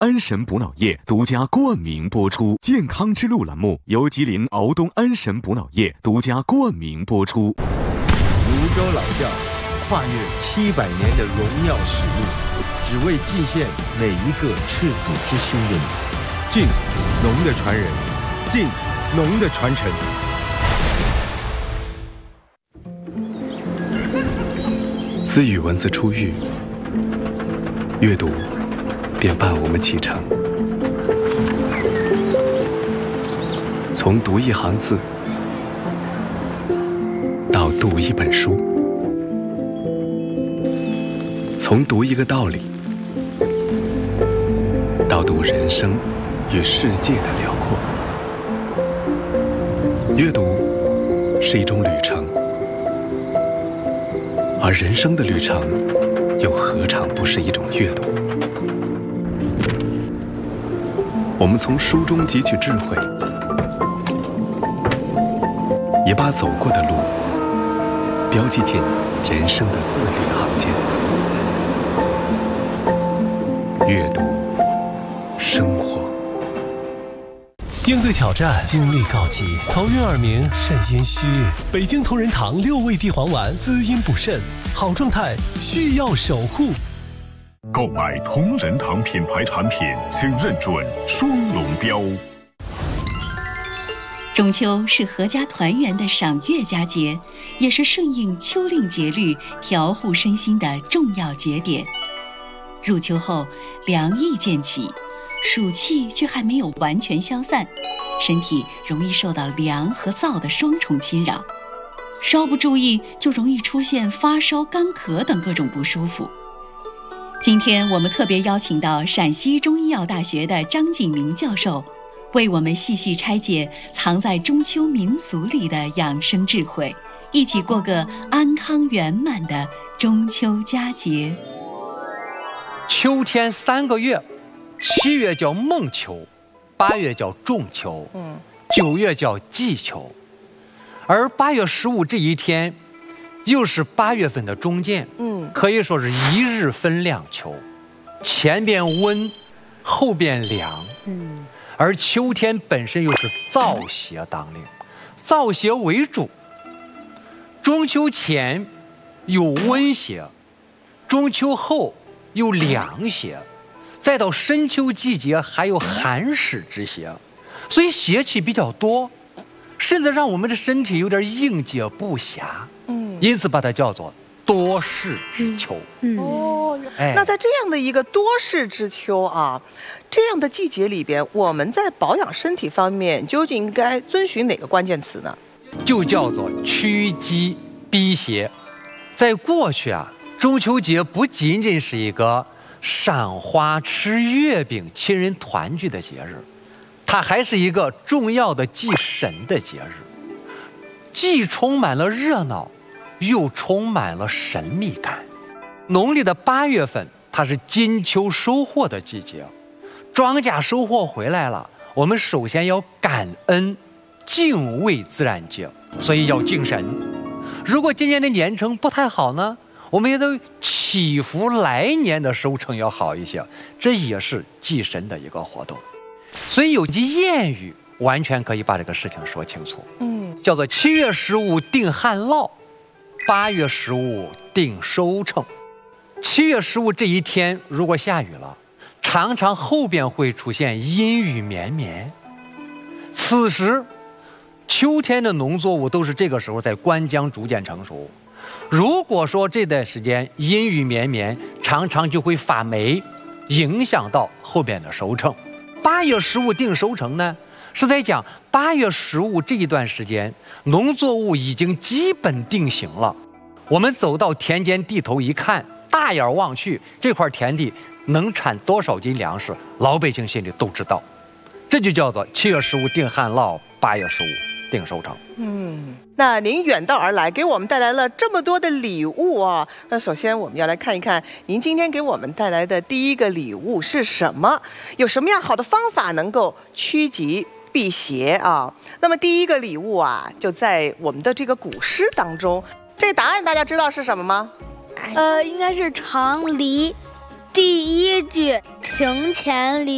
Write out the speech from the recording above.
安神补脑液独家冠名播出。健康之路栏目由吉林敖东安神补脑液独家冠名播出。 泸州老窖跨越700年的荣耀使命，只为祭献每一个赤子之心的你。敬农的传人，敬农的传承。 自与文字初遇，阅读便伴我们启程。从读一行字，到读一本书；从读一个道理，到读人生与世界的辽阔。阅读是一种旅程，而人生的旅程又何尝不是一种阅读？我们从书中汲取智慧，也把走过的路标记进人生的字里行间。阅读生活。 应对挑战，精力告急，头晕耳鸣，肾阴虚。北京同仁堂6味地黄丸，滋阴补肾，好状态需要守护。 购买同仁堂品牌产品，请认准双龙标。 中秋是阖家团圆的赏月佳节，也是顺应秋令节律、调护身心的重要节点。入秋后，凉意渐起，暑气却还没有完全消散，身体容易受到凉和燥的双重侵扰，稍不注意就容易出现发烧、干咳等各种不舒服。今天我们特别邀请到陕西中医药大学的张景明教授，为我们细细拆解藏在中秋民俗里的养生智慧，一起过个安康圆满的中秋佳节。 秋天3个月，7月叫孟秋，8月叫仲秋，9月叫季秋，而8月15这一天又是8月份的中间，可以说是一日分2秋，前边温，后边凉，而秋天本身又是燥邪当令，燥邪为主。中秋前有温邪，中秋后有凉邪，再到深秋季节还有寒湿之邪，所以邪气比较多，甚至让我们的身体有点应接不暇。因此把它叫做多事之秋。 那在这样的一个多事之秋啊，这样的季节里边，我们在保养身体方面究竟应该遵循哪个关键词呢？ 就叫做趋吉避邪。在过去啊，中秋节不仅仅是一个赏花、吃月饼、亲人团聚的节日，它还是一个重要的祭神的节日，既充满了热闹，又充满了神秘感。农历的8月份，它是金秋收获的季节，庄稼收获回来了，我们首先要感恩、敬畏自然界，所以要敬神。如果今年的年成不太好呢，我们也都祈福来年的收成要好一些，这也是祭神的一个活动。所以有句谚语完全可以把这个事情说清楚，叫做7月15定旱涝，8月15定收成。7月15这一天如果下雨了，常常后边会出现阴雨绵绵。此时秋天的农作物都是这个时候在关江逐渐成熟，如果说这段时间阴雨绵绵，常常就会发霉，影响到后边的收成。8月15定收成呢，是在讲8月15这一段时间，农作物已经基本定型了。我们走到田间地头一看，大眼望去，这块田地能产多少斤粮食，老百姓心里都知道。这就叫做7月15定旱涝，8月15定收成。 那您远道而来，给我们带来了这么多的礼物啊。那首先我们要来看一看，您今天给我们带来的第一个礼物是什么？有什么样好的方法能够趋吉避邪啊？那么第一个礼物啊，就在我们的这个古诗当中。这个答案大家知道是什么吗？ 应该是常离第一句庭前离